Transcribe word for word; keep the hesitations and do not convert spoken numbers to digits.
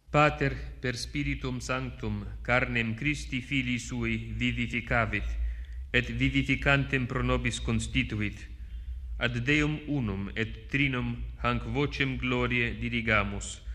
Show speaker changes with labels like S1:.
S1: Pater, per Spiritum Sanctum, carnem Christi Filii Sui vivificavit, et vivificantem pro nobis constituit, ad Deum unum et trinum hanc vocem gloriae dirigamus,